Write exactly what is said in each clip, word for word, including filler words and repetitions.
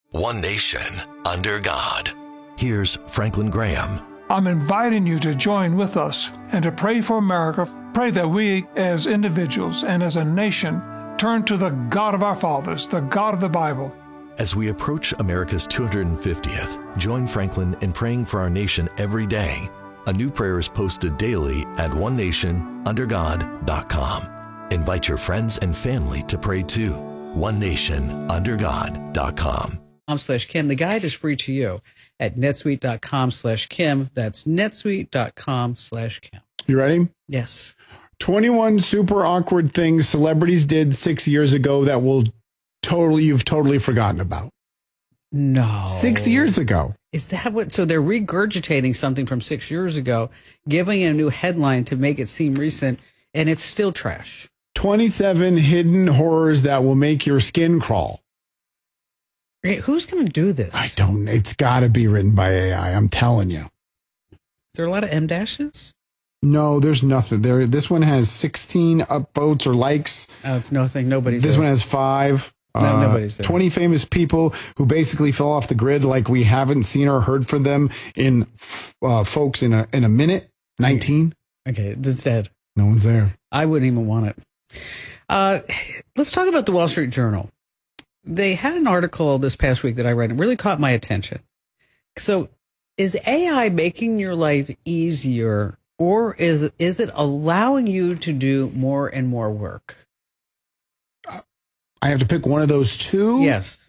One nation, under God. Here's Franklin Graham. I'm inviting you to join with us and to pray for America. Pray that we, as individuals and as a nation, turn to the God of our fathers, the God of the Bible. As we approach America's two hundred fiftieth, join Franklin in praying for our nation every day. A new prayer is posted daily at one nation under god dot com. Invite your friends and family to pray too. one nation under god dot com. slash Kim. The guide is free to you at netsuite dot com slash Kim. That's netsuite dot com slash Kim. You ready? Yes. twenty-one super awkward things celebrities did six years ago that will totally, you've totally forgotten about. No. Six years ago. Is that what? So they're regurgitating something from six years ago, giving it a new headline to make it seem recent, and it's still trash. twenty-seven hidden horrors that will make your skin crawl. Hey, who's going to do this? I don't, it's got to be written by A I. I'm telling you. Is there a lot of M dashes? No, there's nothing there. This one has sixteen upvotes or likes. Oh, it's nothing. Nobody's This there. one has five. No, uh, nobody's there. twenty famous people who basically fell off the grid like we haven't seen or heard from them in uh, folks in a in a minute. nineteen. Okay, that's dead. No one's there. I wouldn't even want it. Uh, let's talk about the Wall Street Journal. They had an article this past week that I read. It really caught my attention. So is A I making your life easier, or is, is it allowing you to do more and more work? I have to pick one of those two? Yes.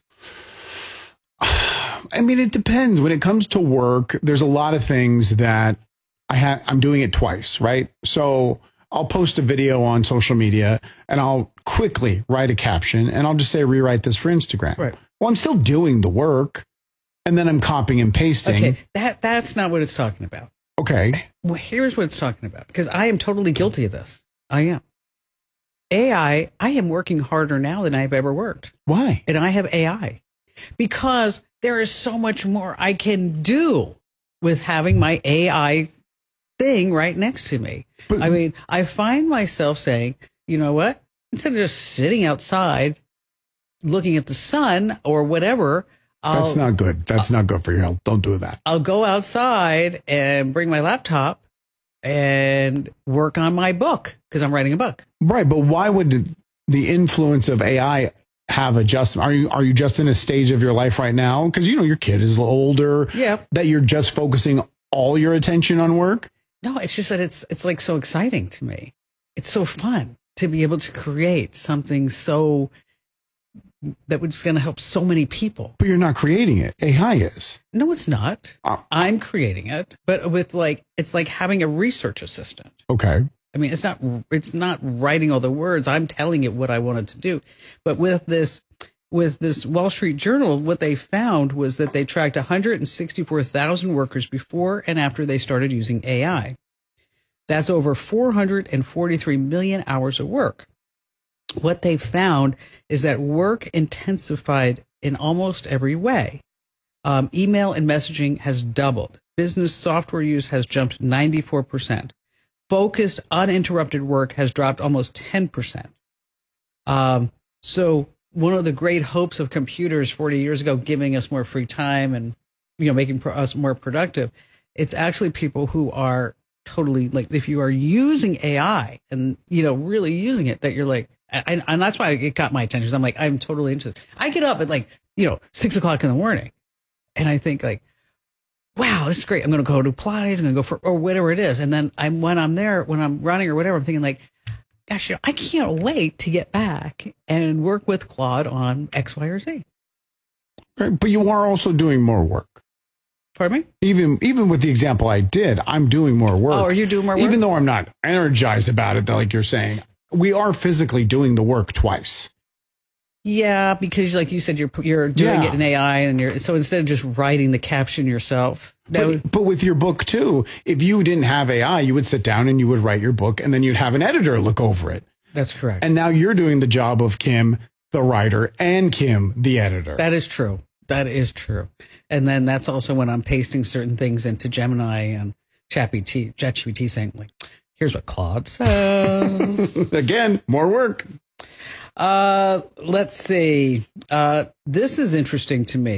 I mean, it depends. When it comes to work, there's a lot of things that I ha- I'm doing it twice, right? So I'll post a video on social media and I'll quickly write a caption and I'll just say, rewrite this for Instagram. Right. Well, I'm still doing the work and then I'm copying and pasting. Okay, that that's not what it's talking about. Okay. Well, here's what it's talking about, because I am totally guilty of this. I am. A I, I am working harder now than I've ever worked. Why? And I have A I because there is so much more I can do with having my A I thing right next to me. But, I mean, I find myself saying, you know what? Instead of just sitting outside looking at the sun or whatever, I'll, that's not good. That's not good for your health. Don't do that. I'll go outside and bring my laptop and work on my book because I'm writing a book. Right. But why would the influence of A I have adjustment? Are you, are you just in a stage of your life right now? Because, you know, your kid is older. Yeah. That you're just focusing all your attention on work? No, it's just that it's it's like so exciting to me. It's so fun to be able to create something so that was going to help so many people. But you're not creating it. A I is. No, it's not. Oh. I'm creating it, but with like it's like having a research assistant. Okay. I mean, it's not it's not writing all the words. I'm telling it what I wanted to do. But with this with this Wall Street Journal, what they found was that they tracked one hundred sixty-four thousand workers before and after they started using A I. That's over four hundred forty-three million hours of work. What they found is that work intensified in almost every way. Um, email and messaging has doubled. Business software use has jumped ninety-four percent. Focused, uninterrupted work has dropped almost ten percent. Um, so one of the great hopes of computers forty years ago, giving us more free time and, you know, making pro- us more productive, it's actually people who are totally like, if you are using A I and, you know, really using it, that you're like, and, and that's why it got my attention. Because I'm like, I'm totally interested. I get up at like, you know, six o'clock in the morning and I think like, wow, this is great. I'm going to go to Pilates. I'm going to go for, or whatever it is. And then I'm, when I'm there, when I'm running or whatever, I'm thinking like, gosh, you know, I can't wait to get back and work with Claude on X, Y, or Z. Right. But you are also doing more work. Pardon me? Even even with the example I did, I'm doing more work. Oh, are you doing more work? Even though I'm not energized about it, like you're saying, we are physically doing the work twice. Yeah, because like you said, you're you're doing Yeah. it in A I, and you're so instead of just writing the caption yourself. That would, But, but with your book too, if you didn't have A I, you would sit down and you would write your book, and then you'd have an editor look over it. that's correct. And now you're doing the job of Kim, the writer, and Kim, the editor. That is true. That is true. And then that's also when I'm pasting certain things into Gemini and ChatGPT, ChatGPT saying like, here's what Claude says. Again, more work. Uh, let's see. Uh, this is interesting to me.